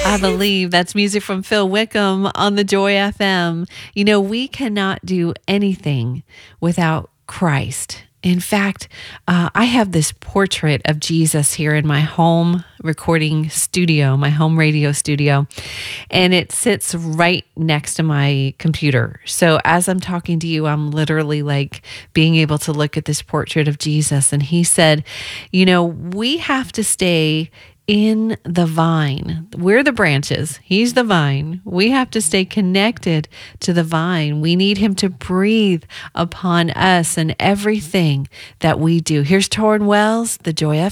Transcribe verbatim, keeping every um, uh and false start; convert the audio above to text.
I believe that's music from Phil Wickham on the Joy F M. You know, we cannot do anything without Christ. In fact, uh, I have this portrait of Jesus here in my home recording studio, my home radio studio, and it sits right next to my computer. So as I'm talking to you, I'm literally like being able to look at this portrait of Jesus. And he said, you know, we have to stay in the vine. We're the branches. He's the vine. We have to stay connected to the vine. We need him to breathe upon us and everything that we do. Here's Torrin Wells, the Joy